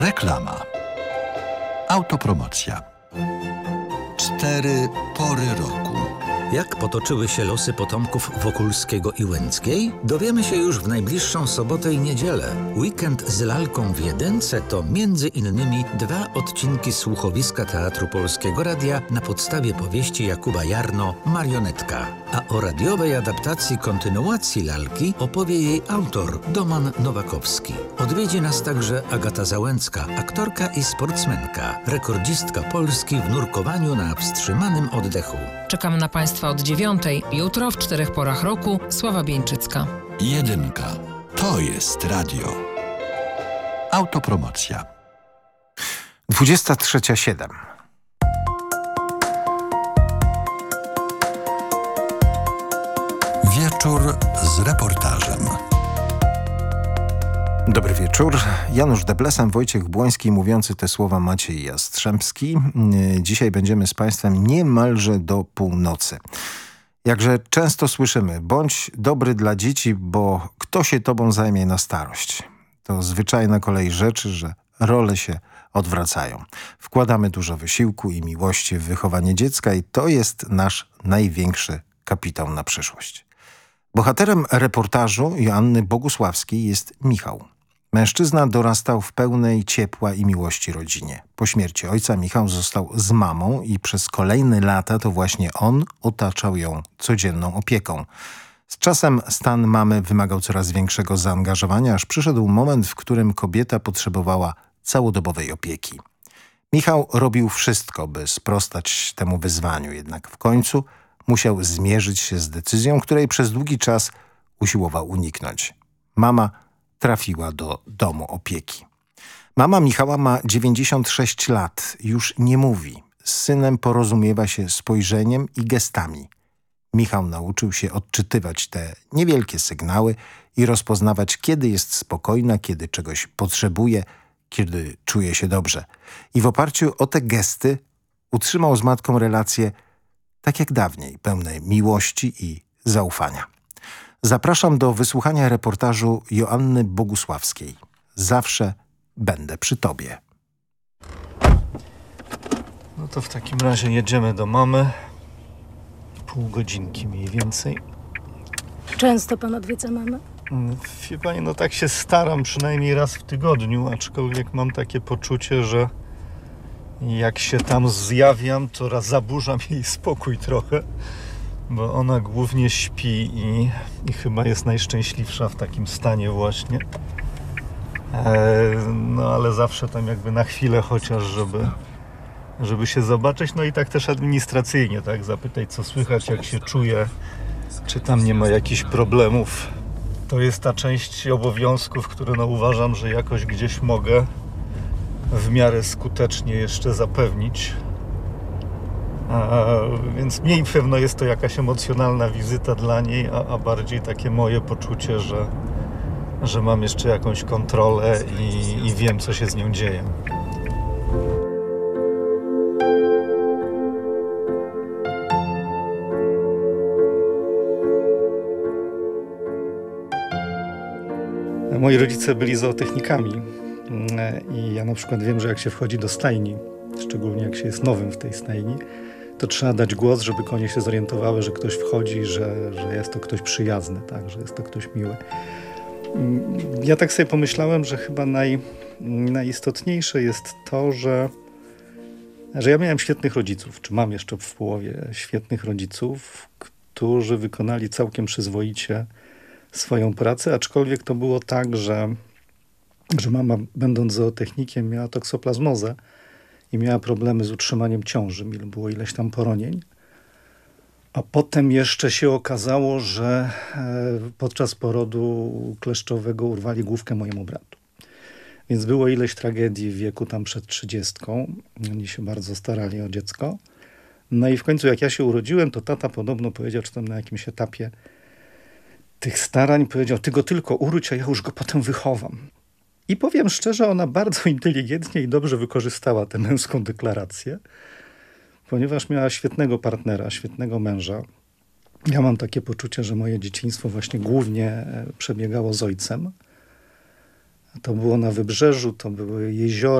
Reklama. Autopromocja. 4 pory roku. Jak potoczyły się losy potomków Wokulskiego i Łęckiej? Dowiemy się już w najbliższą sobotę i niedzielę. Weekend z lalką w jedynce to między innymi 2 odcinki słuchowiska Teatru Polskiego Radia na podstawie powieści Jakuba Jarno Marionetka. A o radiowej adaptacji kontynuacji lalki opowie jej autor Doman Nowakowski. Odwiedzi nas także Agata Załęcka, aktorka i sportsmenka, rekordzistka Polski w nurkowaniu na wstrzymanym oddechu. Czekam na Państwa od 9:00. Jutro w 4 porach roku Sława Bieńczycka. 1. To jest radio. Autopromocja. 23:07. Wieczór z reportażem. Dobry wieczór. Janusz Deblesem, Wojciech Błoński, mówiący te słowa Maciej Jastrzębski. Dzisiaj będziemy z Państwem niemalże do północy. Jakże często słyszymy, bądź dobry dla dzieci, bo kto się tobą zajmie na starość? To zwyczajna kolej rzeczy, że role się odwracają. Wkładamy dużo wysiłku i miłości w wychowanie dziecka i to jest nasz największy kapitał na przyszłość. Bohaterem reportażu Joanny Bogusławskiej jest Michał. Mężczyzna dorastał w pełnej ciepła i miłości rodzinie. Po śmierci ojca Michał został z mamą i przez kolejne lata to właśnie on otaczał ją codzienną opieką. Z czasem stan mamy wymagał coraz większego zaangażowania, aż przyszedł moment, w którym kobieta potrzebowała całodobowej opieki. Michał robił wszystko, by sprostać temu wyzwaniu, jednak w końcu musiał zmierzyć się z decyzją, której przez długi czas usiłował uniknąć. Mama trafiła do domu opieki. Mama Michała ma 96 lat, już nie mówi. Z synem porozumiewa się spojrzeniem i gestami. Michał nauczył się odczytywać te niewielkie sygnały i rozpoznawać, kiedy jest spokojna, kiedy czegoś potrzebuje, kiedy czuje się dobrze. I w oparciu o te gesty utrzymał z matką relacje tak jak dawniej, pełne miłości i zaufania. Zapraszam do wysłuchania reportażu Joanny Bogusławskiej. Zawsze będę przy tobie. No to w takim razie jedziemy do mamy. Pół godzinki mniej więcej. Często pan odwiedza mamę? Wie pani, no tak się staram przynajmniej raz w tygodniu, aczkolwiek mam takie poczucie, że jak się tam zjawiam, to raz zaburzam jej spokój trochę, bo ona głównie śpi i chyba jest najszczęśliwsza w takim stanie właśnie. No ale zawsze tam jakby na chwilę chociaż, żeby się zobaczyć. No i tak też administracyjnie, tak, zapytać co słychać, jak się czuje, czy tam nie ma jakichś problemów. To jest ta część obowiązków, które no uważam, że jakoś gdzieś mogę w miarę skutecznie jeszcze zapewnić. Więc mniej pewno jest to jakaś emocjonalna wizyta dla niej, a bardziej takie moje poczucie, że mam jeszcze jakąś kontrolę i wiem, co się z nią dzieje. Moi rodzice byli zootechnikami i ja na przykład wiem, że jak się wchodzi do stajni, szczególnie jak się jest nowym w tej stajni, to trzeba dać głos, żeby konie się zorientowały, że ktoś wchodzi, że jest to ktoś przyjazny, tak, że jest to ktoś miły. Ja tak sobie pomyślałem, że chyba najistotniejsze jest to, że ja miałem świetnych rodziców, czy mam jeszcze w połowie świetnych rodziców, którzy wykonali całkiem przyzwoicie swoją pracę, aczkolwiek to było tak, że mama, będąc zootechnikiem, miała toksoplazmozę i miała problemy z utrzymaniem ciąży. Było ileś tam poronień. A potem jeszcze się okazało, że podczas porodu kleszczowego urwali główkę mojemu bratu. Więc było ileś tragedii w wieku tam przed 30. Oni się bardzo starali o dziecko. No i w końcu jak ja się urodziłem, to tata podobno powiedział, czy tam na jakimś etapie tych starań powiedział, ty go tylko uródź, a ja już go potem wychowam. I powiem szczerze, ona bardzo inteligentnie i dobrze wykorzystała tę męską deklarację, ponieważ miała świetnego partnera, świetnego męża. Ja mam takie poczucie, że moje dzieciństwo właśnie głównie przebiegało z ojcem. To było na wybrzeżu, to były jeziora.